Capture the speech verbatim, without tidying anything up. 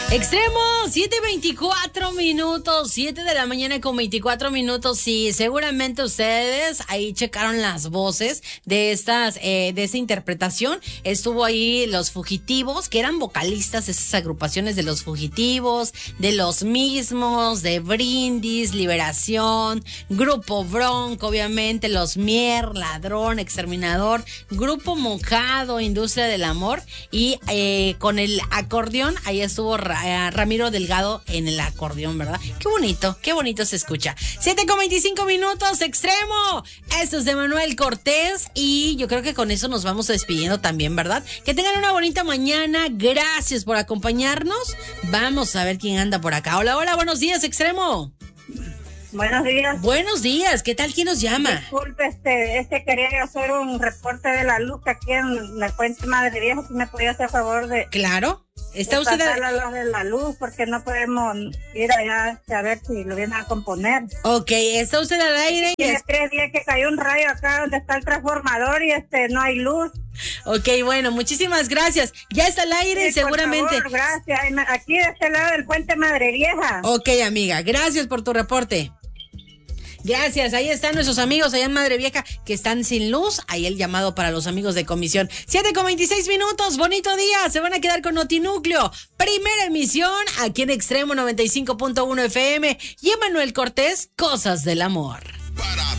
Extremo, siete veinticuatro minutos, siete de la mañana con veinticuatro minutos. Sí, seguramente ustedes ahí checaron las voces de estas, eh, de esa interpretación. Estuvo ahí Los Fugitivos, que eran vocalistas de esas agrupaciones de Los Fugitivos, de Los Mismos, de Brindis, Liberación, Grupo Bronco, obviamente, Los Mier, Ladrón, Exterminador, Grupo Mojado, Industria del Amor, y eh, con el acordeón, ahí estuvo Ramiro Delgado en el acordeón, ¿verdad? Qué bonito, qué bonito se escucha. siete con veinticinco minutos, Extremo. Esto es de Manuel Cortés y yo creo que con eso nos vamos despidiendo también, ¿verdad? Que tengan una bonita mañana. Gracias por acompañarnos. Vamos a ver quién anda por acá. Hola, hola, buenos días, Extremo. Buenos días. Buenos días, ¿qué tal? ¿Quién nos llama? Disculpe, este, este quería hacer un reporte de la luz aquí en la Puente Madre Vieja, si me podía hacer favor de... Claro. ¿Está de usted a... la luz de la luz, porque no podemos ir allá a ver si lo vienen a componer. Ok, está usted al aire. Tiene es... tres días que cayó un rayo acá donde está el transformador y este no hay luz. Ok, bueno, muchísimas gracias. Ya está al aire, sí, seguramente. Por favor, gracias. Aquí de este lado del Puente Madre Vieja. Ok, amiga, gracias por tu reporte. Gracias, ahí están nuestros amigos allá en Madre Vieja que están sin luz. Ahí el llamado para los amigos de comisión. siete con veintiséis minutos, bonito día. Se van a quedar con Notinúcleo. Primera emisión aquí en Extremo noventa y cinco punto uno F M. Y Manuel Cortés, Cosas del Amor. Para